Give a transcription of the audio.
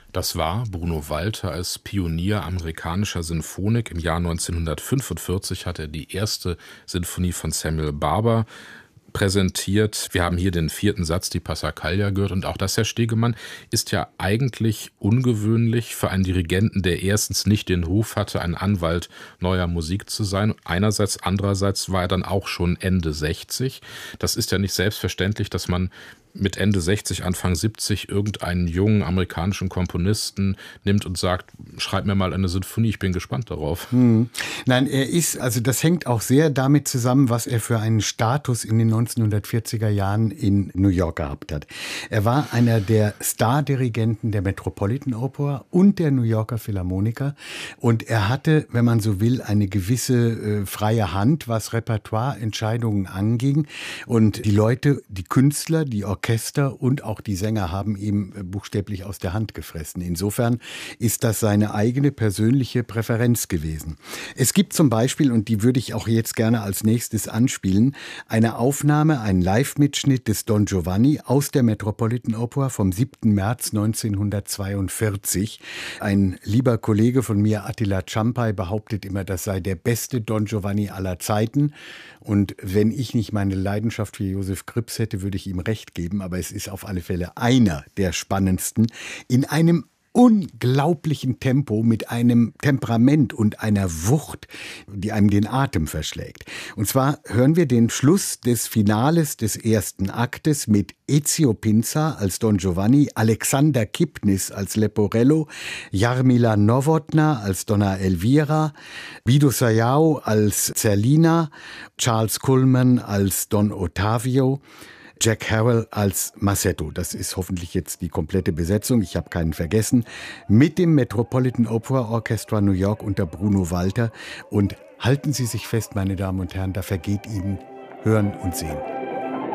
Das war Bruno Walter als Pionier amerikanischer Sinfonik. Im Jahr 1945 hat er die erste Sinfonie von Samuel Barber präsentiert. Wir haben hier den 4. Satz, die Passacaglia, gehört. Und auch das, Herr Stegemann, ist ja eigentlich ungewöhnlich für einen Dirigenten, der erstens nicht den Ruf hatte, ein Anwalt neuer Musik zu sein. Einerseits, andererseits war er dann auch schon Ende 60. Das ist ja nicht selbstverständlich, dass man mit Ende 60, Anfang 70 irgendeinen jungen amerikanischen Komponisten nimmt und sagt, schreib mir mal eine Sinfonie, ich bin gespannt darauf. Nein, also das hängt auch sehr damit zusammen, was er für einen Status in den 1940er Jahren in New York gehabt hat. Er war einer der Stardirigenten der Metropolitan Opera und der New Yorker Philharmoniker und er hatte, wenn man so will, eine gewisse freie Hand, was Repertoireentscheidungen anging und die Leute, die Künstler, die Orchester und auch die Sänger haben ihm buchstäblich aus der Hand gefressen. Insofern ist das seine eigene persönliche Präferenz gewesen. Es gibt zum Beispiel, und die würde ich auch jetzt gerne als nächstes anspielen, eine Aufnahme, einen Live-Mitschnitt des Don Giovanni aus der Metropolitan Opera vom 7. März 1942. Ein lieber Kollege von mir, Attila Czampai, behauptet immer, das sei der beste Don Giovanni aller Zeiten. Und wenn ich nicht meine Leidenschaft für Josef Krips hätte, würde ich ihm recht geben. Aber es ist auf alle Fälle einer der spannendsten in einem unglaublichen Tempo, mit einem Temperament und einer Wucht, die einem den Atem verschlägt. Und zwar hören wir den Schluss des Finales des ersten Aktes mit Ezio Pinza als Don Giovanni, Alexander Kipnis als Leporello, Jarmila Nowotna als Donna Elvira, Guido Sayao als Zerlina, Charles Kullman als Don Ottavio, Jack Harrell als Massetto. Das ist hoffentlich jetzt die komplette Besetzung. Ich habe keinen vergessen. Mit dem Metropolitan Opera Orchestra New York unter Bruno Walter. Und halten Sie sich fest, meine Damen und Herren, da vergeht Ihnen Hören und Sehen.